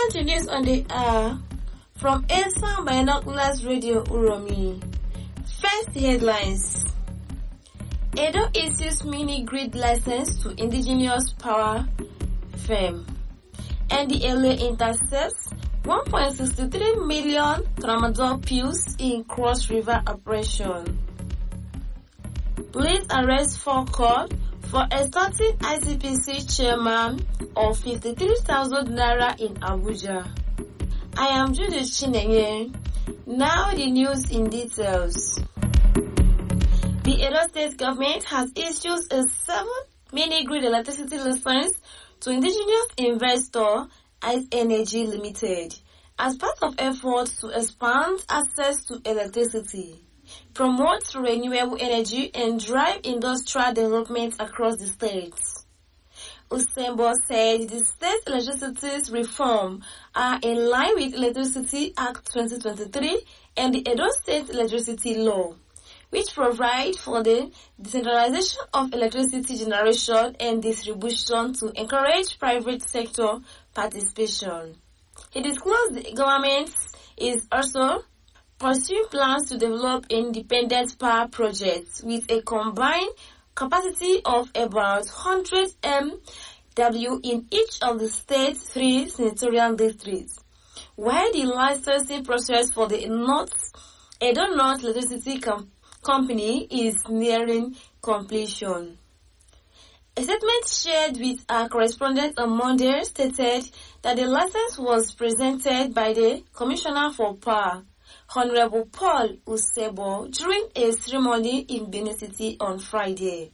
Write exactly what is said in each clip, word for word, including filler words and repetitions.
Listen to news on the hour from Esan Binoculars Radio Uromi. First headlines. Edo issues mini-grid license to indigenous power firm. N D L A intercepts one point six three million tramadol pills in Cross River operation. Police arrest four court for extorting I C P C chairman of fifty-three thousand naira in Abuja. I am Judith Chinenye. Now the news in details. The Edo State government has issued a seven mini-grid electricity license to indigenous investor Ice Energy Limited as part of efforts to expand access to electricity, promote renewable energy, and drive industrial development across the states. Usembo said the state electricity reform are in line with Electricity Act twenty twenty-three and the Edo State Electricity Law, which provide for the decentralization of electricity generation and distribution to encourage private sector participation. He disclosed the government is also pursuing plans to develop independent power projects with a combined capacity of about one hundred megawatts in each of the state's three senatorial districts, while the licensing process for the North Edo North Electricity Com- Company is nearing completion. A statement shared with our correspondent on Monday stated that the license was presented by the Commissioner for Power, Honorable Paul Usebo, during a ceremony in Benin City on Friday.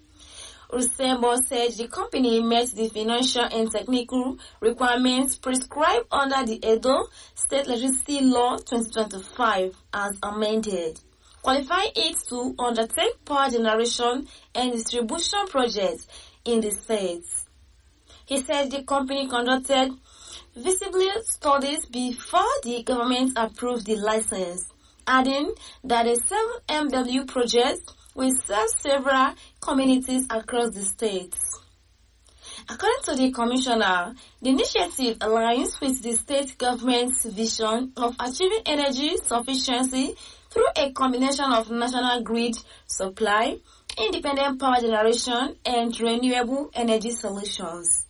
Usebo said the company met the financial and technical requirements prescribed under the Edo State Electricity Law twenty twenty-five as amended, qualifying it to undertake power generation and distribution projects in the states. He said the company conducted feasibility studies before the government approved the license, adding that a seven megawatt project will serve several communities across the states. According to the commissioner, the initiative aligns with the state government's vision of achieving energy sufficiency through a combination of national grid supply, independent power generation, and renewable energy solutions.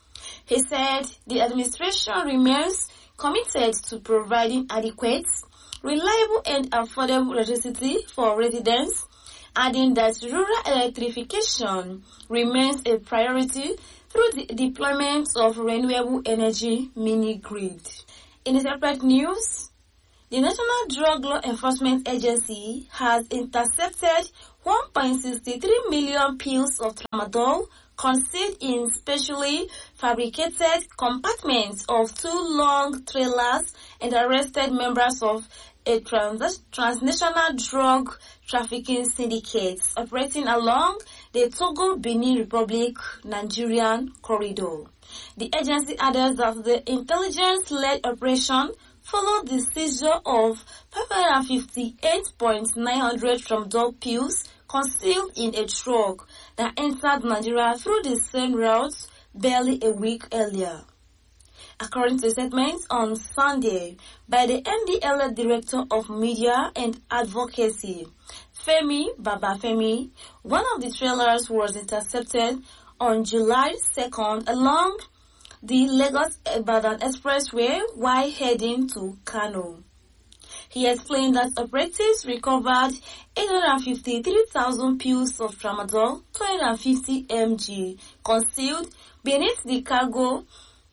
He said the administration remains committed to providing adequate, reliable, and affordable electricity for residents, adding that rural electrification remains a priority through the deployment of renewable energy mini-grid. In a separate news, the National Drug Law Enforcement Agency has intercepted one point six three million pills of tramadol concealed in specially fabricated compartments of two long trailers and arrested members of a trans- transnational drug trafficking syndicate operating along the Togo-Benin Republic-Nigerian corridor. The agency added that the intelligence-led operation followed the seizure of five hundred fifty-eight thousand nine hundred tramadol pills concealed in a truck that entered Nigeria through the same route barely a week earlier. According to statements on Sunday by the N D L A Director of Media and Advocacy, Femi Babafemi, one of the trailers was intercepted on July second along the Lagos-Ibadan Expressway while heading to Kano. He explained that operatives recovered eight hundred fifty-three thousand pills of tramadol, two hundred fifty milligrams, concealed beneath the cargo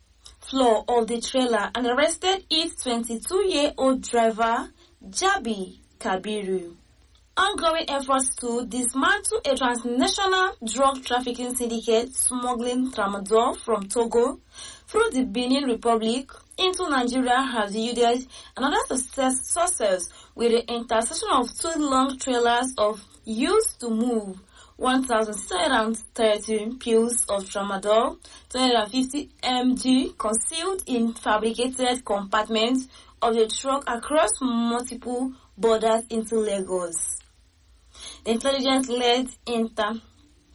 floor of the trailer and arrested its twenty-two-year-old driver, Jabi Kabiru. Ongoing efforts to dismantle a transnational drug trafficking syndicate smuggling tramadol from Togo through the Benin Republic into Nigeria has yielded another success success with the intersection of two long trailers of used to move one thousand six hundred thirteen pills of tramadol, two hundred fifty milligrams concealed in fabricated compartments of the truck across multiple borders into Lagos. The intelligence-led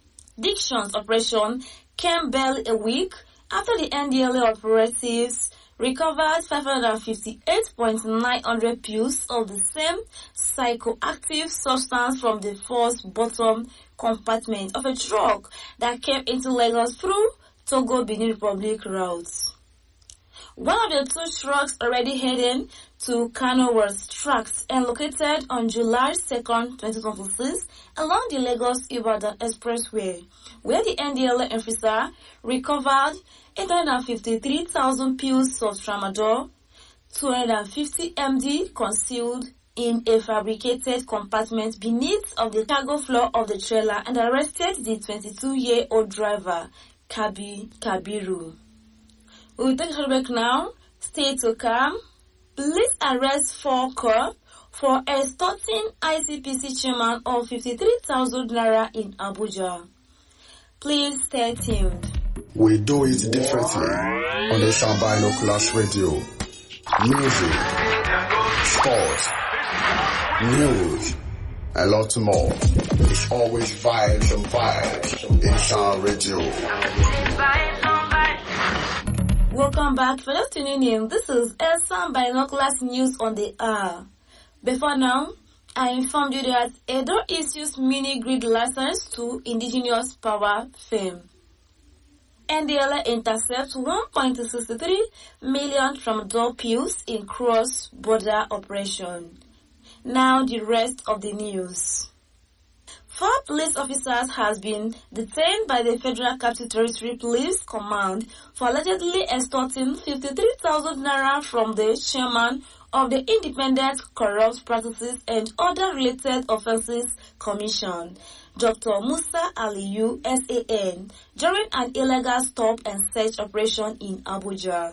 interdictions operation came barely a week after the N D L A operatives recovered five hundred fifty-eight thousand nine hundred pills of the same psychoactive substance from the first bottom compartment of a truck that came into Lagos through Togo Benin Republic routes. One of the two trucks already heading to Kano was tracked and located on July second, twenty twenty-six along the Lagos-Ibadan Expressway, where the N D L A officer recovered eight hundred fifty-three thousand pills of tramadol, two hundred fifty milligrams concealed in a fabricated compartment beneath of the cargo floor of the trailer, and arrested the twenty-two-year-old driver, Kabi Kabiru. We will take a short break now. Stay to calm. Police arrest four cops for extorting I C P C chairman of fifty-three thousand naira in Abuja. Please stay tuned. We do it differently on the Sound Binoculars Radio. Music, sports, news, a lot more. It's always vibes and vibes in Sound Radio. Welcome back. For those tuning in, this is Sound Binoculars News on the hour. Before now, I informed you that Edo issues mini-grid license to indigenous power firm. N D L A intercepts one point six three million tramadol pills in cross-border operation. Now the rest of the news. Four police officers has been detained by the Federal Capital Territory Police Command for allegedly extorting fifty-three thousand naira from the chairman of the Independent Corrupt Practices and Other Related Offences Commission, Doctor Musa Aliyu, S A N, during an illegal stop and search operation in Abuja.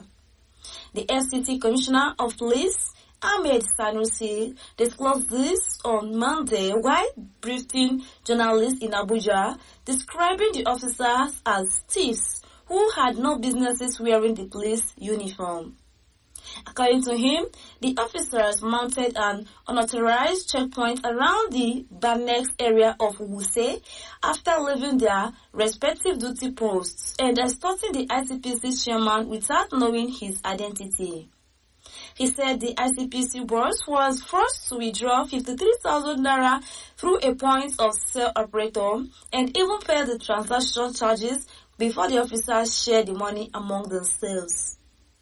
The F C T Commissioner of Police, Ahmed Sanusi, disclosed this on Monday while briefing journalists in Abuja, describing the officers as thieves who had no businesses wearing the police uniform. According to him, the officers mounted an unauthorized checkpoint around the Banex area of Wuse after leaving their respective duty posts and extorting the I C P C chairman without knowing his identity. He said the I C P C boss was forced to withdraw fifty-three thousand naira through a point of sale operator and even pay the transaction charges before the officers shared the money among themselves.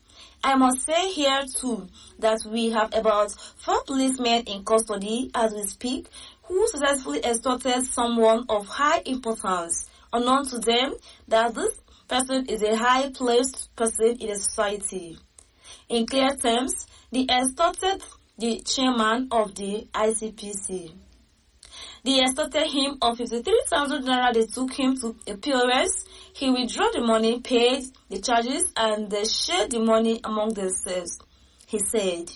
I must say here too that we have about four policemen in custody as we speak who successfully extorted someone of high importance, unknown to them that this person is a high-placed person in the society. In clear terms, they extorted the chairman of the I C P C. They extorted him of fifty-three thousand naira. They took him to a P O S. He withdrew the money, paid the charges, and they shared the money among themselves, he said.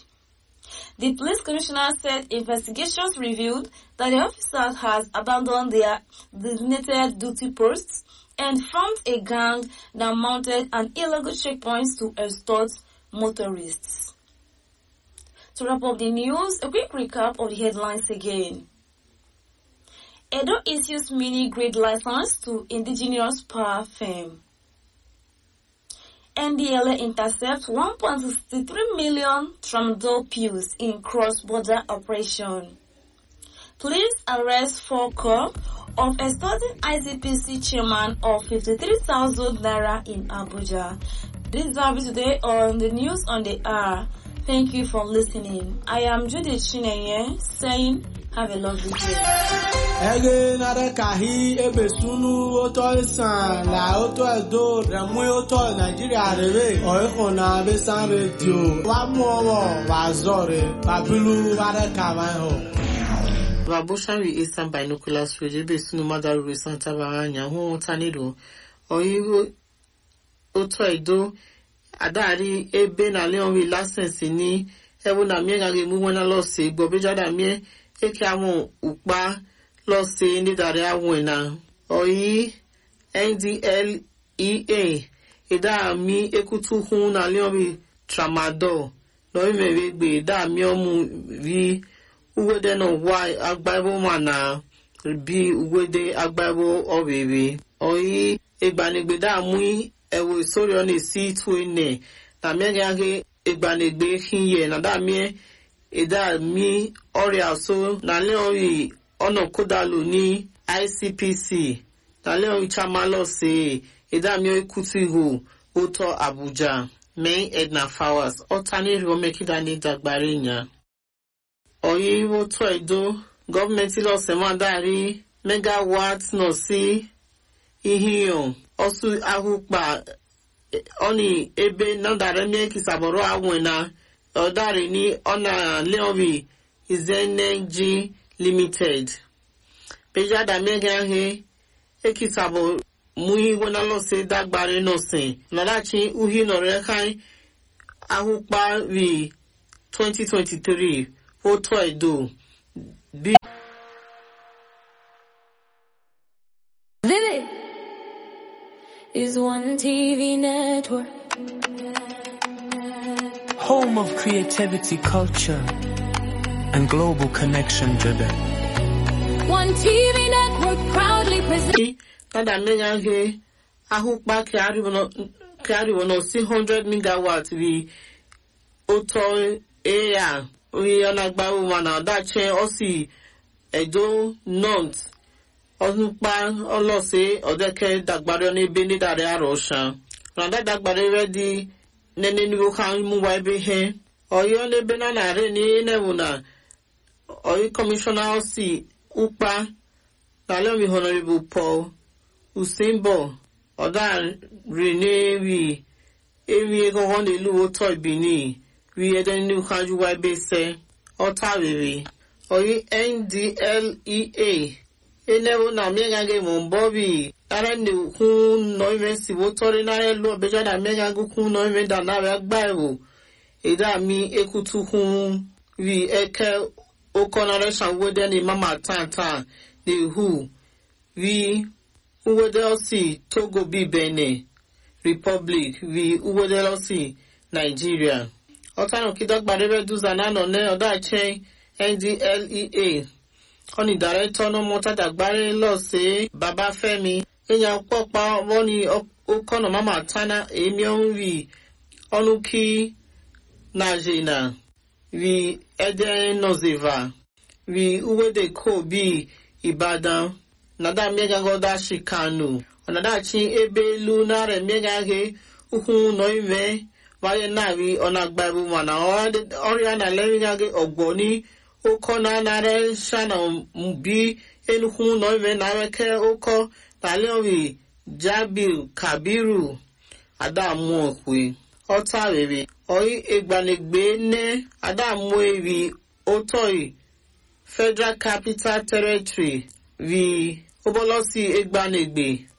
The police commissioner said investigations revealed that the officers had abandoned their designated duty posts and formed a gang that mounted an illegal checkpoints to extort motorists. To wrap up the news, a quick recap of the headlines again. Edo issues mini-grid license to indigenous power firm. N D L A intercepts one point six three million tramadol pills in cross-border operation. Police arrest four cops of extorting I C P C chairman of fifty-three thousand naira in Abuja. This is our today on the news on the hour. Thank you for listening. I am Judith Chinenye saying have a lovely day. Ege nare kahi ebe sunu oto isan la oto edo remu oto Nigeria rere oiko na besan radio wa mu owo wa zore babilu ware kawan ho. Wabushari is Sound Binoculars Radio be sunu madaru Santa Baranya hu tanido oyiwo oto edo adari ebe na leon wi license ni ewo na mi ga ge mu wona lo se gbo be jada mi eke awon upa lo se ni dare awon na oyi N D L E A ida mi ekutu hun na leon wi tramadol lo mi we gbe da mi omu vi uwede no wa agbaibo mana bi uwede agbaibo owewe oyi egbanigbe da mu ewo sori on si twine na megage egbanegbe hinye na da mie eda mi ọrịa so na leori ono kodalu ni I C P C na leori chamalo se eda mi ekutihu oto Abuja main Edna Fowers otani romekida ni dagbarinya oyi oto Edo government lo se mandari megawatts no si ihiyo osu ahukpa oni ebe nandare mi kisaboro awena odari ni ona leomi izeneji limited peja da mega he ekisabo muhi wona lo se dagbare no se nadachi uhi no rekai ahukpa vi twenty twenty-three Oto Edo bi Vivid is one T V network. Home of creativity, culture, and global connection driven. One T V network proudly presents. Nada mega he ahukpa kiari wono kiari wono six hundred megawatts vi Oto Eya oye onagba umana dache osi Edo North Onukpa olose odeke dagbare oni beni dare arosha. Randa dagbare ready nene ni wokan mu wa ebe he. Oyo le bena na re ni nevuna. Oyo commissioner osi upa na le mi honorable Paul Usimbo oda rene wi ewi ego honde lu oto ibini wi eden ni kanju wa ebe se ota wewe. Oyo N D L E A enewo na megage mombobi ara ni kun no even si wotori na elo beja na megage kun no even da na agba ewo eda mi ekutu kun wi eke okonare sanwode ni mama tanta the who wi uwode osi Togo bi Benin Republic wi uwode osi Nigeria otano kidagbare duza na no ne oda chen N D L E A Oni director no mota dagbare lo se Baba Femi enya popa woni okono mama tana emi onwi onuki najina vi eden nozeva vi uwede ko bi Ibadan nada mega goda shikanu onada chi ebe lu na re mega ge ukun no ime waye na vi onagbaru mana ori na leringa ge ogboni Okona nare shana mbi enuhu no ime na weke oko taleowi Jabil Kabiru Adamu okwe ota wewe oyi egbanegbe ne Adamu ewi otoi Federal Capital Territory vi obolosi egbanegbe